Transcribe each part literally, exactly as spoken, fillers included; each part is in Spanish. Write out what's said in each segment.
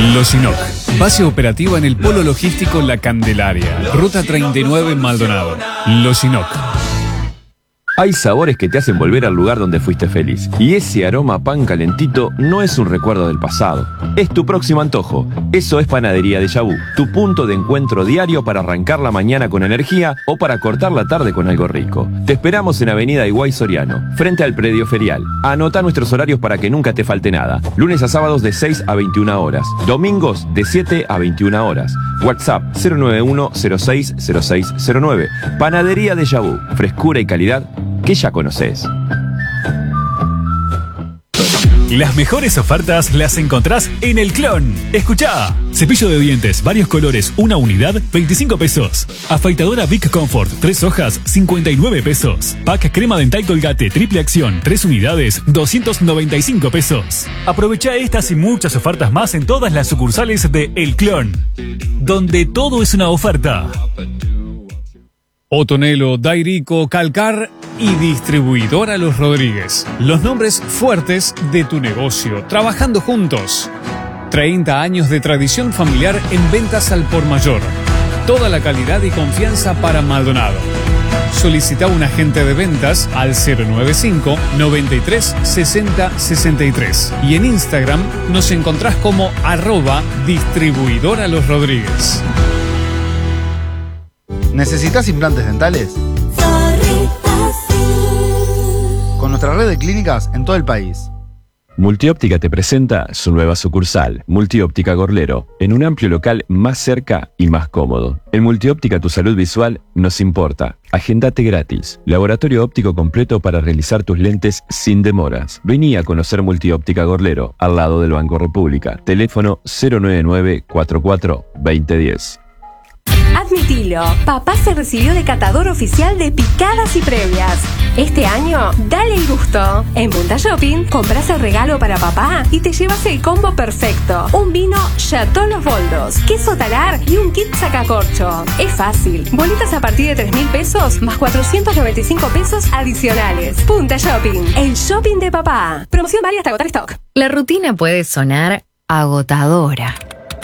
Loginoc. Base operativa en el Polo Logístico La Candelaria. Ruta treinta y nueve Maldonado. Loginoc. Hay sabores que te hacen volver al lugar donde fuiste feliz. Y ese aroma a pan calentito no es un recuerdo del pasado. Es tu próximo antojo. Eso es Panadería Déjà Vu. Tu punto de encuentro diario para arrancar la mañana con energía o para cortar la tarde con algo rico. Te esperamos en Avenida Higuay Soriano, frente al predio ferial. Anota nuestros horarios para que nunca te falte nada. Lunes a sábados de seis a veintiuna horas. Domingos de siete a veintiuna horas. WhatsApp cero nueve uno cero seis cero seis cero nueve. Panadería Déjà Vu. Frescura y calidad que ya conoces. Las mejores ofertas las encontrás en El Clon. Escuchá. Cepillo de dientes, varios colores, una unidad, veinticinco pesos. Afeitadora Big Comfort, tres hojas, cincuenta y nueve pesos. Pack crema dental Colgate, triple acción, tres unidades, doscientos noventa y cinco pesos. Aprovecha estas y muchas ofertas más en todas las sucursales de El Clon, donde todo es una oferta. Otonelo, Dairico, Calcar y Distribuidora Los Rodríguez. Los nombres fuertes de tu negocio, trabajando juntos. treinta años de tradición familiar en ventas al por mayor. Toda la calidad y confianza para Maldonado. Solicita un agente de ventas al cero nueve cinco, noventa y tres, sesenta, sesenta y tres. Y en Instagram nos encontrás como arroba Distribuidora Los Rodríguez. ¿Necesitas implantes dentales? Con nuestra red de clínicas en todo el país. Multióptica te presenta su nueva sucursal, Multióptica Gorlero, en un amplio local más cerca y más cómodo. En Multióptica tu salud visual nos importa. Agendate gratis. Laboratorio óptico completo para realizar tus lentes sin demoras. Vení a conocer Multióptica Gorlero, al lado del Banco República. Teléfono cero nueve nueve, cuatro cuatro, dos cero uno cero. Admitilo, papá se recibió de catador oficial de picadas y previas. Este año, dale el gusto. En Punta Shopping, compras el regalo para papá y te llevas el combo perfecto. Un vino Chateau Los Boldos, queso talar y un kit sacacorcho. Es fácil. Bolitas a partir de tres mil pesos más cuatrocientos noventa y cinco pesos adicionales. Punta Shopping, el shopping de papá. Promoción válida hasta agotar stock. La rutina puede sonar agotadora.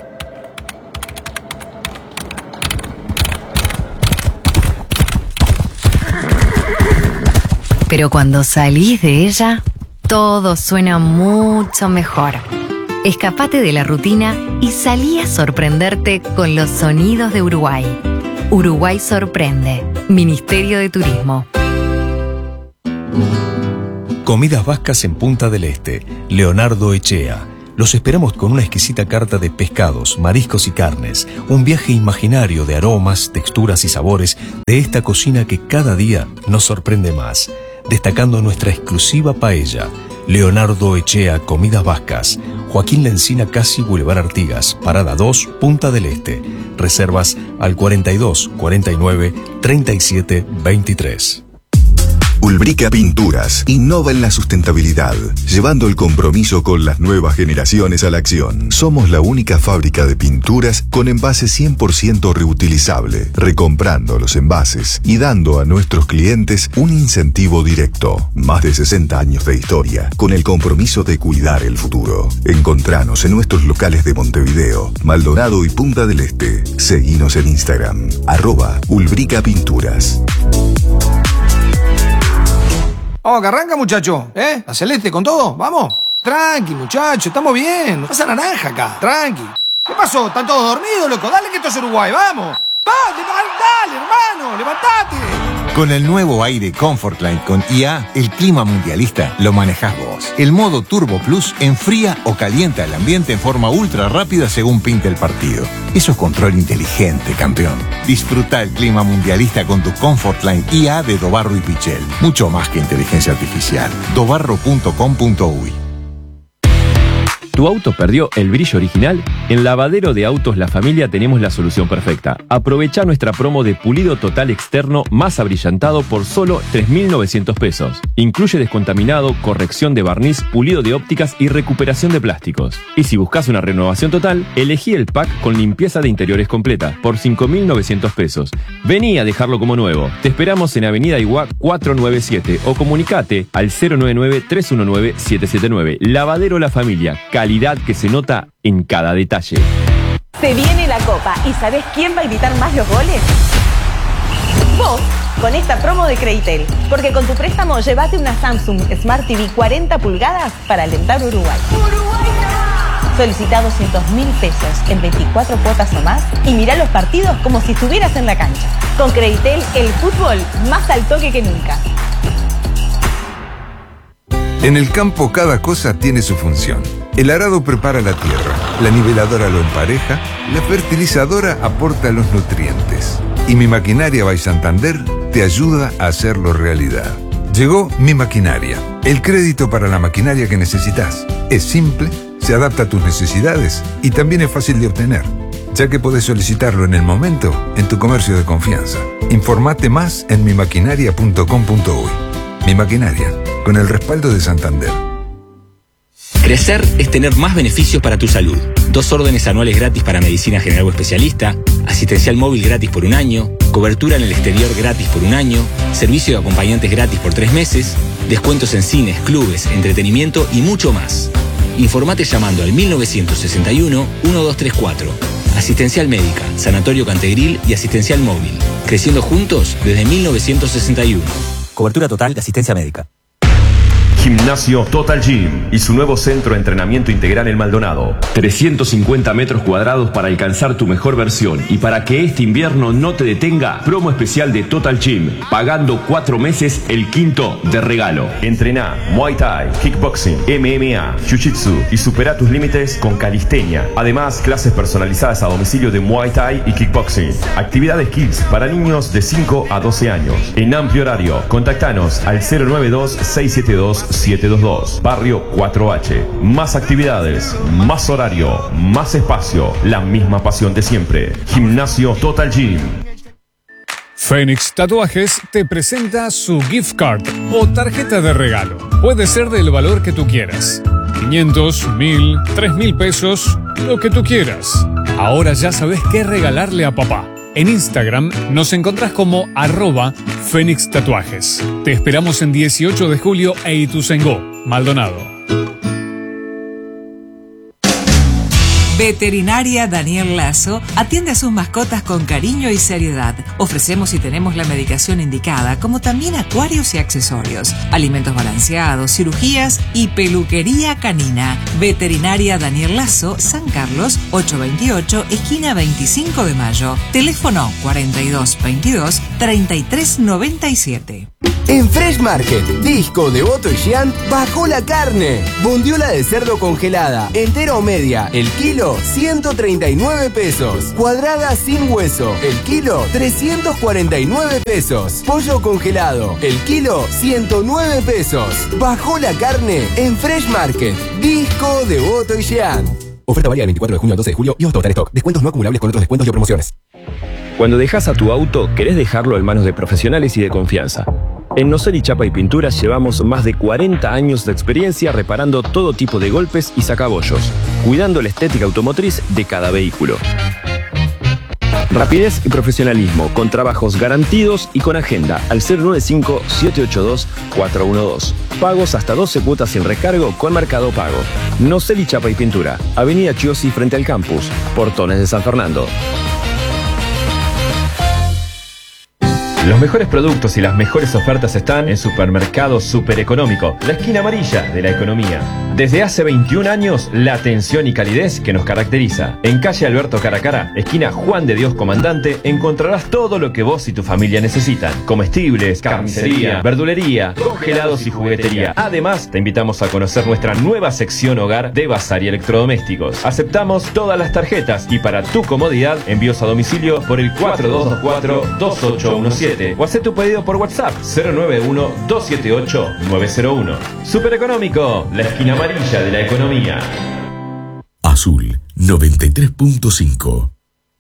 Pero cuando salís de ella, todo suena mucho mejor. Escapate de la rutina y salí a sorprenderte con los sonidos de Uruguay. Uruguay sorprende. Ministerio de Turismo. Comidas Vascas en Punta del Este. Leonardo Echea. Los esperamos con una exquisita carta de pescados, mariscos y carnes. Un viaje imaginario de aromas, texturas y sabores de esta cocina que cada día nos sorprende más. Destacando nuestra exclusiva paella. Leonardo Echea, Comidas Vascas. Joaquín Lencina Casi, Boulevard Artigas, Parada dos, Punta del Este. Reservas al cuarenta y dos, cuarenta y nueve, treinta y siete, veintitrés. Ulbrica Pinturas innova en la sustentabilidad, llevando el compromiso con las nuevas generaciones a la acción. Somos la única fábrica de pinturas con envase cien por ciento reutilizable, recomprando los envases y dando a nuestros clientes un incentivo directo. Más de sesenta años de historia, con el compromiso de cuidar el futuro. Encontranos en nuestros locales de Montevideo, Maldonado y Punta del Este. Seguinos en Instagram, arroba Ulbrica Pinturas. Vamos, que arranca, muchacho, ¿eh? La celeste con todo, vamos. Tranqui, muchacho, estamos bien. No pasa naranja acá, tranqui. ¿Qué pasó? ¿Están todos dormidos, loco? Dale que esto es Uruguay, vamos. Dale, dale, hermano, levantate. Con el nuevo aire Comfortline con I A, el clima mundialista lo manejás vos. El modo Turbo Plus enfría o calienta el ambiente en forma ultra rápida según pinte el partido. Eso es control inteligente, campeón. Disfruta el clima mundialista con tu Comfortline I A de Dobarro y Pichel. Mucho más que inteligencia artificial. dobarro punto com punto uy. ¿Tu auto perdió el brillo original? En Lavadero de Autos La Familia tenemos la solución perfecta. Aprovecha nuestra promo de pulido total externo más abrillantado por solo tres mil novecientos pesos. Incluye descontaminado, corrección de barniz, pulido de ópticas y recuperación de plásticos. Y si buscas una renovación total, elegí el pack con limpieza de interiores completa por cinco mil novecientos pesos. Vení a dejarlo como nuevo. Te esperamos en Avenida Iguá cuatrocientos noventa y siete o comunicate al cero nueve nueve, tres uno nueve, siete siete nueve. Lavadero La Familia. Calidad calidad que se nota en cada detalle. Se viene la Copa y ¿sabés quién va a gritar más los goles? Vos, con esta promo de Creditel. Porque con tu préstamo llévate una Samsung Smart T V cuarenta pulgadas para alentar Uruguay. ¡Uruguay! Solicita doscientos mil pesos en veinticuatro cuotas o más y mirá los partidos como si estuvieras en la cancha. Con Creditel, el fútbol más al toque que nunca. En el campo cada cosa tiene su función. El arado prepara la tierra, la niveladora lo empareja, la fertilizadora aporta los nutrientes. Y Mi Maquinaria by Santander te ayuda a hacerlo realidad. Llegó Mi Maquinaria, el crédito para la maquinaria que necesitas. Es simple, se adapta a tus necesidades y también es fácil de obtener, ya que podés solicitarlo en el momento en tu comercio de confianza. Informate más en mi maquinaria punto com punto uy. Mi Maquinaria, con el respaldo de Santander. Crecer es tener más beneficios para tu salud. Dos órdenes anuales gratis para medicina general o especialista, asistencial móvil gratis por un año, cobertura en el exterior gratis por un año, servicio de acompañantes gratis por tres meses, descuentos en cines, clubes, entretenimiento y mucho más. Informate llamando al mil novecientos sesenta y uno, doce treinta y cuatro. Asistencial médica, sanatorio Cantegril y asistencial móvil. Creciendo juntos desde mil novecientos sesenta y uno. Cobertura total de asistencia médica. Gimnasio Total Gym y su nuevo centro de entrenamiento integral en Maldonado. trescientos cincuenta metros cuadrados para alcanzar tu mejor versión y para que este invierno no te detenga, promo especial de Total Gym, pagando cuatro meses el quinto de regalo. Entrená Muay Thai, Kickboxing, M M A, Jiu-Jitsu y supera tus límites con calistenia. Además, clases personalizadas a domicilio de Muay Thai y Kickboxing. Actividades Kids para niños de cinco a doce años. En amplio horario, contactanos al cero nueve dos, seis siete dos, siete dos dos, Barrio cuatro H. Más actividades, más horario, más espacio, la misma pasión de siempre. Gimnasio Total Gym. Fénix Tatuajes te presenta su gift card o tarjeta de regalo. Puede ser del valor que tú quieras. quinientos, mil, tres mil pesos, lo que tú quieras. Ahora ya sabes qué regalarle a papá. En Instagram nos encontrás como arroba Fénix Tatuajes. Te esperamos en dieciocho de julio e Ituzaingó, Maldonado. Veterinaria Daniel Lazo atiende a sus mascotas con cariño y seriedad. Ofrecemos y tenemos la medicación indicada, como también acuarios y accesorios, alimentos balanceados, cirugías y peluquería canina. Veterinaria Daniel Lazo, San Carlos, ochocientos veintiocho, esquina veinticinco de mayo. Teléfono cuarenta y dos veintidós, treinta y tres noventa y siete. En Fresh Market, Disco, Devoto y Giant bajó la carne. Bondiola de cerdo congelada, entera o media, el kilo ciento treinta y nueve pesos. Cuadrada sin hueso, el kilo trescientos cuarenta y nueve pesos. Pollo congelado, el kilo ciento nueve pesos. Bajó la carne en Fresh Market, Disco, Devoto y Giant. Oferta válida del veinticuatro de junio al doce de julio y hasta total stock. Descuentos no acumulables con otros descuentos y o promociones. Cuando dejas a tu auto, querés dejarlo en manos de profesionales y de confianza. En Noseli Chapa y Pinturas llevamos más de cuarenta años de experiencia reparando todo tipo de golpes y sacabollos, cuidando la estética automotriz de cada vehículo. Rapidez y profesionalismo, con trabajos garantidos y con agenda al cero nueve cinco, siete ocho dos, cuatro uno dos. Pagos hasta doce cuotas sin recargo con Mercado Pago. Noseli Chapa y Pintura, Avenida Chiosi frente al campus, Portones de San Fernando. Los mejores productos y las mejores ofertas están en Supermercado Super Económico, la esquina amarilla de la economía. Desde hace veintiún años, la atención y calidez que nos caracteriza. En calle Alberto Caracara, esquina Juan de Dios Comandante, encontrarás todo lo que vos y tu familia necesitan. Comestibles, carnicería, verdulería, congelados y juguetería. Además, te invitamos a conocer nuestra nueva sección hogar de bazar y electrodomésticos. Aceptamos todas las tarjetas y para tu comodidad, envíos a domicilio por el cuatro dos dos cuatro, dos ocho uno siete o haz tu pedido por WhatsApp cero nueve uno, dos siete ocho, nueve cero uno. Super Económico, la esquina amarilla de la economía. Azul noventa y tres punto cinco.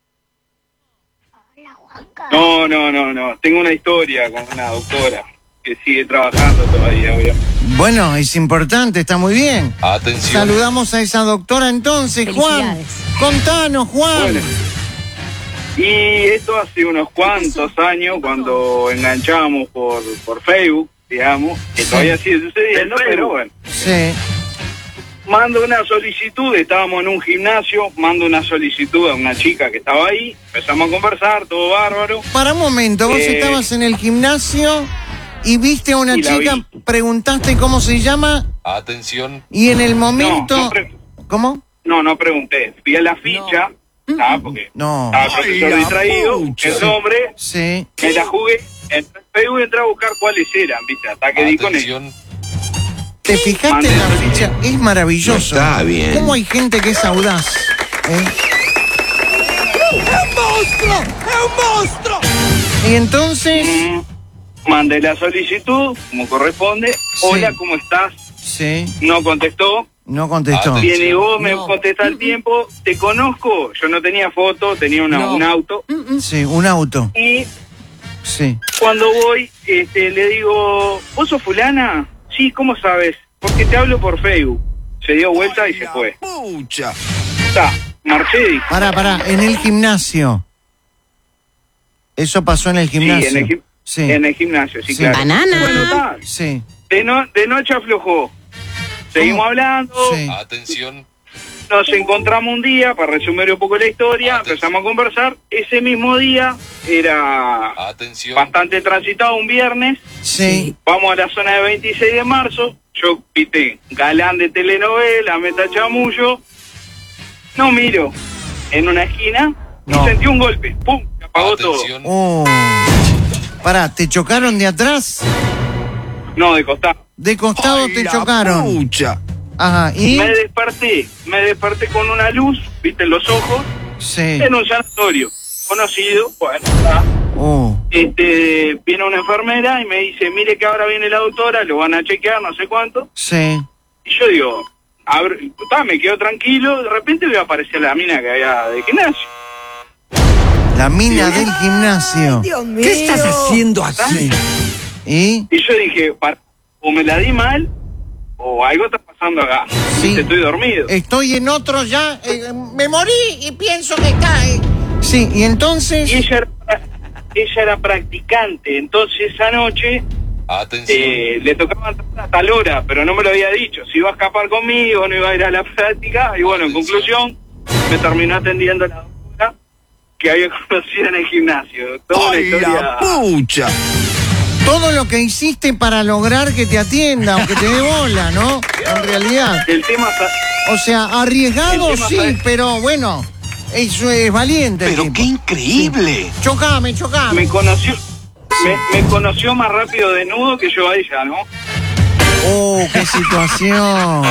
No, no, no, no. Tengo una historia con una doctora que sigue trabajando todavía, obviamente. Bueno, es importante, está muy bien. Atención. Saludamos a esa doctora entonces, Juan. Contanos, Juan. Bueno. Y esto hace unos cuantos años, cuando enganchábamos por, por Facebook, digamos, que todavía sigue sucediendo, pero bueno. Sí. mando una solicitud, estábamos en un gimnasio, mando una solicitud a una chica que estaba ahí, empezamos a conversar, todo bárbaro. Para un momento, vos Eh, estabas en el gimnasio y viste a una y la chica, vi. preguntaste cómo se llama Atención. y en el momento... No, no pre- ¿Cómo? No, no pregunté. Fui a la ficha, ah, porque No. estaba el profesor Ay, distraído, pucha. el nombre, Sí. me la jugué. En Facebook entré a buscar cuáles eran, ¿viste? Hasta que di con ellos. ¿Te fijaste Mandé en la la ficha? Es maravilloso. No está bien. ¿Cómo hay gente que es audaz? ¿Eh? ¡Es un monstruo! ¡Es un monstruo! Y entonces... Mm, mandé la solicitud, como corresponde. Hola, ¿cómo estás? Sí. No contestó. No contestó. Viene vos, me contesta al tiempo. ¿Te conozco? Yo no tenía foto, tenía una- No. un auto. Sí, un auto. Y Sí. cuando voy, este, le digo, ¿vos sos fulana? Sí, ¿cómo sabes? Porque te hablo por Facebook. Se dio vuelta y se fue. ¡Pucha! Está, marché y dije, Pará, pará, en el gimnasio. Eso pasó en el sí, gimnasio. en el, gim- Sí. en el gimnasio, sí, Sí. claro. Banana. Bueno, está, Sí. de, no- de noche aflojó. Seguimos hablando, Sí. Atención. nos encontramos un día, para resumir un poco la historia, empezamos a conversar. Ese mismo día era Atención. bastante transitado, un viernes. Sí. Vamos a la zona de veintiséis de marzo. Yo, viste, galán de telenovela, meta chamullo. No miro en una esquina No. y sentí un golpe. ¡Pum! Se apagó Atención. Oh. Pará, ¿te chocaron de atrás? todo. No, de costado. De costado Ay, te la chocaron. pucha. Ajá, ¿y? Me desperté, me desperté con una luz, viste, en los ojos, Sí. en un sanatorio conocido. Bueno, está. Oh. Este, viene una enfermera y me dice, mire que ahora viene la doctora, lo van a chequear, no sé cuánto. Sí. Y yo digo, abre- ta, me quedo tranquilo, de repente veo aparecer la mina que había de gimnasio. La mina del gimnasio. ¿Qué estás haciendo aquí? ¿Y? Y yo dije, "Par- o me la di mal, o algo está pasando acá. Sí. Viste, estoy dormido. Estoy en otro ya. eh, me morí y pienso que cae. Sí, y entonces. Y ella era, ella era practicante, entonces esa noche Atención. eh, le tocaba entrar a tal hora, pero no me lo había dicho. Si iba a escapar conmigo, no iba a ir a la práctica. Y bueno, en conclusión, me terminó atendiendo la doctora que había conocido en el gimnasio. Toda una ¡Ay, historia. la pucha! Todo lo que hiciste para lograr que te atienda o que te dé bola, ¿no? En realidad. El tema sa- O sea, arriesgado El tema, sí, ¿sabes? pero bueno, eso es valiente. el ¡Pero tipo. qué increíble! Sí. Chocame, chocame. me conoció, me, me conoció más rápido desnudo que yo a ella, ¿no? Oh, qué situación.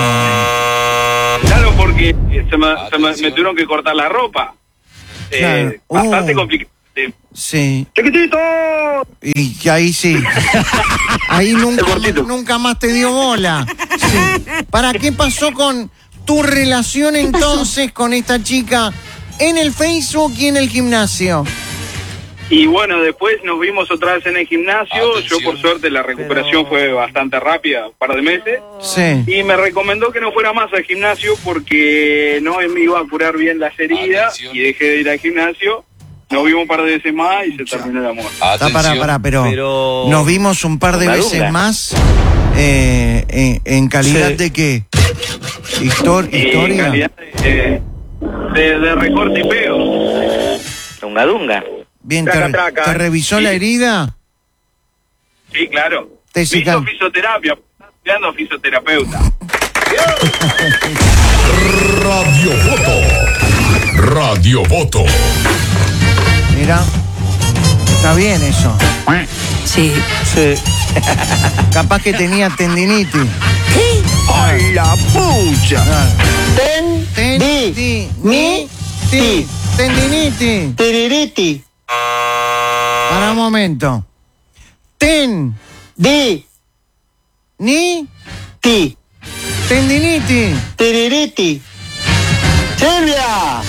Claro, porque eh, se me, se me- me tuvieron que cortar la ropa. Eh, Claro. Bastante Oh. complicado. Eh, Sí. ¡Chiquitito! Y que ahí sí. Ahí nunca, nunca más te dio bola. Sí. ¿Para qué pasó con tu relación entonces con esta chica en el Facebook y en el gimnasio? Y bueno, después nos vimos otra vez en el gimnasio. Yo, por suerte, la recuperación fue bastante rápida, un par de meses. Sí. Y me recomendó que no fuera más al gimnasio porque no me iba a curar bien las heridas. Y dejé de ir al gimnasio. Nos vimos un par de veces más y se terminó el amor. Ah, pará, pará, pero, nos vimos un par de Una veces duda. más eh, en, en calidad Sí. de qué? Histor- Y historia. calidad de, de, de recorte y pego. Una dunga. Bien, Traca, te, traca. te revisó la herida? Sí, claro. Te Hizo cican- fisioterapia. Está estudiando fisioterapeuta. Radio Voto. Radio Voto. Mira, está bien eso. Sí. Sí. Capaz que tenía tendinitis. ¡Ay, la pucha! Ten, ten, ti, ni, ti, tendinitis. Tiririti. Para un momento. Ten, Di. ni, Ti. tendinitis. Tiririti. Silvia.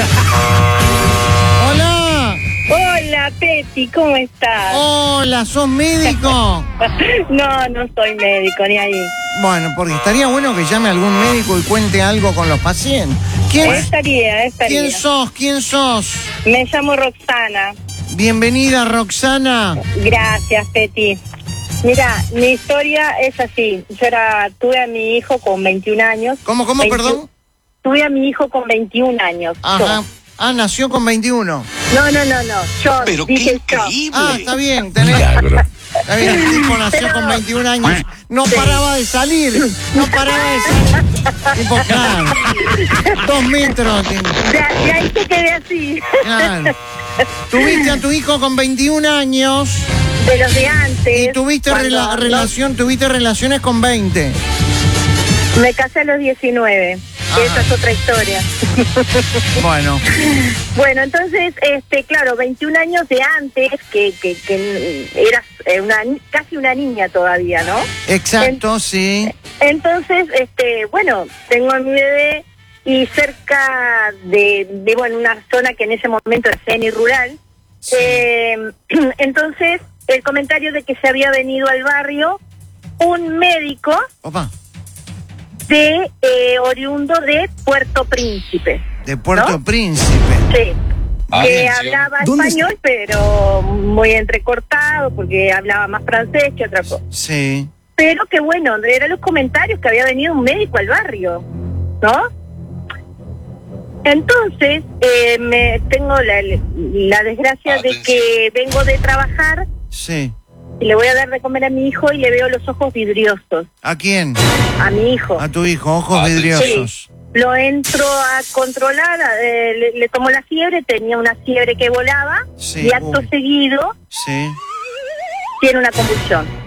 Hola. Hola, Peti, ¿cómo estás? Hola, ¿sos médico? No, no soy médico, ni ahí. Bueno, porque estaría bueno que llame a algún médico y cuente algo con los pacientes. ¿Quién, Estaría, estaría. ¿Quién sos? ¿Quién sos? Me llamo Roxana. Bienvenida, Roxana. Gracias, Peti. Mira, mi historia es así. Yo era, tuve a mi hijo con veintiún años. ¿Cómo, cómo, veinti perdón? Tuve a mi hijo con veintiún años. Ajá. Yo. Ah, nació con veintiuno. No, no, no, no. Yo Pero dije qué yo. increíble. Ah, está bien, tenés. Milagro. Está bien, el tipo nació Pero- con veintiún años. No Sí. paraba de salir. No paraba de salir. Tipo, claro. Dos metros. De, de ahí te quedé así. Claro. Tuviste a tu hijo con veintiún años. De los de antes. Y tuviste cuando rela- no- relación, tuviste relaciones con veinte. Me casé a los diecinueve. Ajá. Esa es otra historia. Bueno. Bueno, entonces, este, claro, veintiún años de antes, que, que, que eras eh, una, ni- casi una niña todavía, ¿no? Exacto, sí. Entonces, este, bueno, tengo a mi bebé y cerca de, vivo en una zona que en ese momento era semi-rural. Eh, entonces, el comentario de que se había venido al barrio un médico Opa. de eh, oriundo de Puerto Príncipe. De Puerto ¿No? Príncipe. Sí. Ah, que bien, sí. hablaba ¿Dónde español, pero muy entrecortado, porque hablaba más francés que otra cosa. Sí. Pero que bueno, eran los comentarios que había venido un médico al barrio, ¿no? Entonces, eh, me tengo la, la desgracia de que vengo de trabajar Sí. y le voy a dar de comer a mi hijo y le veo los ojos vidriosos. ¿A quién? A mi hijo. A tu hijo, ojos vidriosos. Sí. Lo entro a controlar, eh, le, le tomó la fiebre, tenía una fiebre que volaba Sí. y acto Uy. seguido Sí. tiene una convulsión.